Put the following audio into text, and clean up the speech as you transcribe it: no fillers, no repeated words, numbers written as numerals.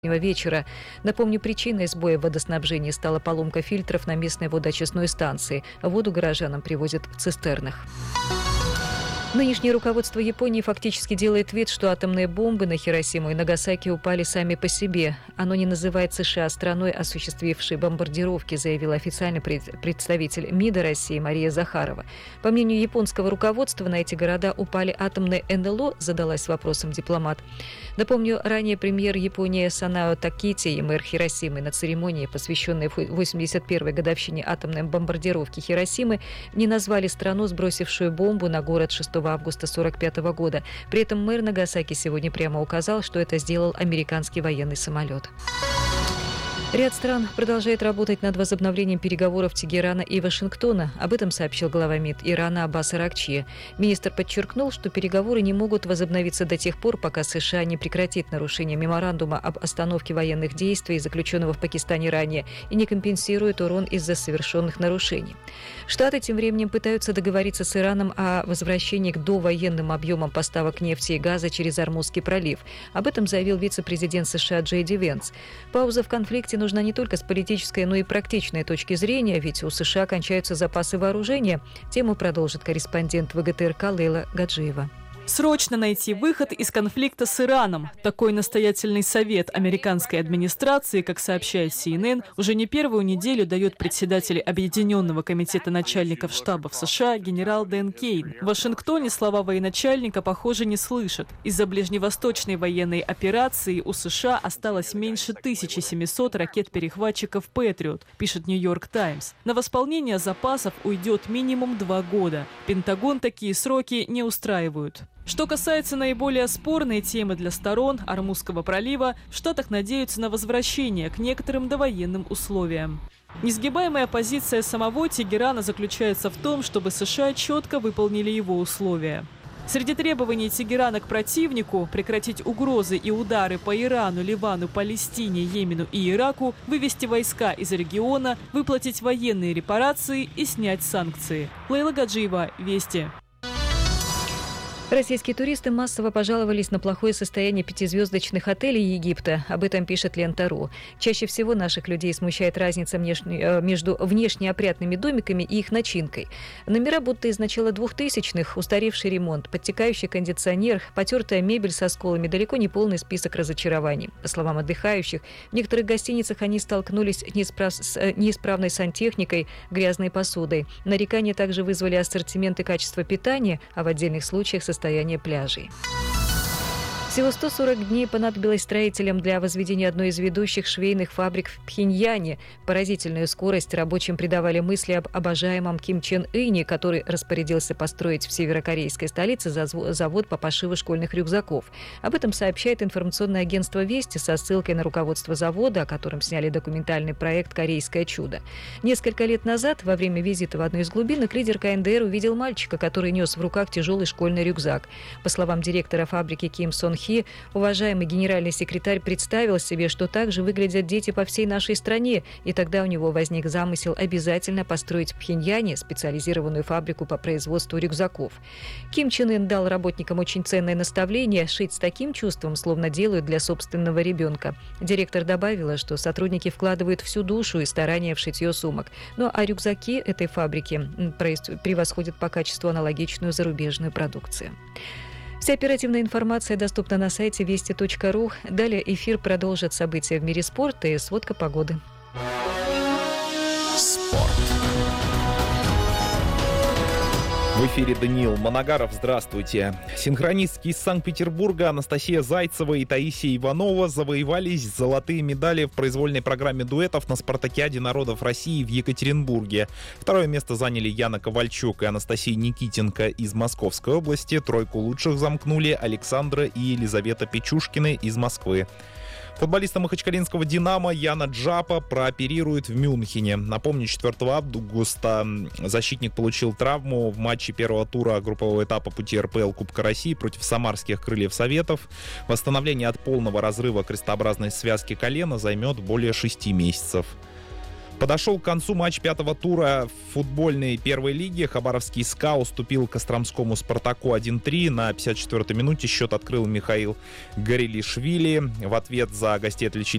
вечера. Напомню, причиной сбоя в водоснабжении стала поломка фильтров на местной водоочистной станции. Воду горожанам привозят в цистернах. Нынешнее руководство Японии фактически делает вид, что атомные бомбы на Хиросиму и Нагасаки упали сами по себе. Оно не называет США страной, осуществившей бомбардировки, заявил официальный представитель МИДа России Мария Захарова. По мнению японского руководства, на эти города упали атомные НЛО, задалась вопросом дипломат. Напомню, ранее премьер Японии Санао Такити и мэр Хиросимы на церемонии, посвященной 81-й годовщине атомной бомбардировки Хиросимы, не назвали страну, сбросившую бомбу на город 6 августа 1945 года. При этом мэр Нагасаки сегодня прямо указал, что это сделал американский военный самолет. Ряд стран продолжает работать над возобновлением переговоров Тегерана и Вашингтона. Об этом сообщил глава МИД Ирана Аббас Аракчи. Министр подчеркнул, что переговоры не могут возобновиться до тех пор, пока США не прекратит нарушение меморандума об остановке военных действий, заключенного в Пакистане ранее, и не компенсирует урон из-за совершенных нарушений. Штаты тем временем пытаются договориться с Ираном о возвращении к довоенным объемам поставок нефти и газа через Ормузский пролив. Об этом заявил вице-президент США Джей Ди Венс. Пауза в конфликте нужна не только с политической, но и практичной точки зрения, ведь у США кончаются запасы вооружения. Тему продолжит корреспондент ВГТРК Лейла Гаджиева. Срочно найти выход из конфликта с Ираном. Такой настоятельный совет американской администрации, как сообщает CNN, уже не первую неделю дает председатель Объединенного комитета начальников штабов США генерал Дэн Кейн. В Вашингтоне слова военачальника, похоже, не слышат. Из-за ближневосточной военной операции у США осталось меньше 1700 ракет-перехватчиков «Патриот», пишет «Нью-Йорк Таймс». На восполнение запасов уйдет минимум 2 года. Пентагон такие сроки не устраивают. Что касается наиболее спорной темы для сторон Ормузского пролива, в Штатах надеются на возвращение к некоторым довоенным условиям. Несгибаемая позиция самого Тегерана заключается в том, чтобы США четко выполнили его условия. Среди требований Тегерана к противнику – прекратить угрозы и удары по Ирану, Ливану, Палестине, Йемену и Ираку, вывести войска из региона, выплатить военные репарации и снять санкции. Лейла Гаджиева, Вести. Российские туристы массово пожаловались на плохое состояние 5-звездочных отелей Египта. Об этом пишет Лента.ру. Чаще всего наших людей смущает разница между внешне опрятными домиками и их начинкой. Номера будто из начала 2000-х, устаревший ремонт, подтекающий кондиционер, потертая мебель со сколами, далеко не полный список разочарований. По словам отдыхающих, в некоторых гостиницах они столкнулись с неисправной сантехникой, грязной посудой. Нарекания также вызвали ассортимент и качество питания, а в отдельных случаях состояние пляжей. Всего 140 дней понадобилось строителям для возведения одной из ведущих швейных фабрик в Пхеньяне. Поразительную скорость рабочим придавали мысли об обожаемом Ким Чен Ыне, который распорядился построить в северокорейской столице завод по пошиву школьных рюкзаков. Об этом сообщает информационное агентство «Вести» со ссылкой на руководство завода, о котором сняли документальный проект «Корейское чудо». Несколько лет назад, во время визита в одну из глубинок, лидер КНДР увидел мальчика, который нес в руках тяжелый школьный рюкзак. По словам директора фабрики Ким Сон Хи, уважаемый генеральный секретарь представил себе, что так же выглядят дети по всей нашей стране, и тогда у него возник замысел обязательно построить в Пхеньяне специализированную фабрику по производству рюкзаков. Ким Чен Ын дал работникам очень ценное наставление шить с таким чувством, словно делают для собственного ребенка. Директор добавила, что сотрудники вкладывают всю душу и старания в шитье сумок. Ну а рюкзаки этой фабрики превосходят по качеству аналогичную зарубежную продукцию. Вся оперативная информация доступна на сайте вести.ру. Далее эфир продолжит события в мире спорта и сводка погоды. Спорт. В эфире Даниил Манагаров. Здравствуйте. Синхронистки из Санкт-Петербурга Анастасия Зайцева и Таисия Иванова завоевали золотые медали в произвольной программе дуэтов на Спартакиаде народов России в Екатеринбурге. Второе место заняли Яна Ковальчук и Анастасия Никитенко из Московской области. Тройку лучших замкнули Александра и Елизавета Печушкины из Москвы. Футболиста махачкалинского «Динамо» Яна Джапа прооперируют в Мюнхене. Напомню, 4 августа защитник получил травму в матче первого тура группового этапа пути РПЛ Кубка России против самарских «Крыльев Советов». Восстановление от полного разрыва крестообразной связки колена займет более 6 месяцев. Подошел к концу матч 5-го тура футбольной первой лиги. Хабаровский СКА уступил Костромскому Спартаку 1-3. На 54-й минуте счет открыл Михаил Горелишвили. В ответ за гостей отличились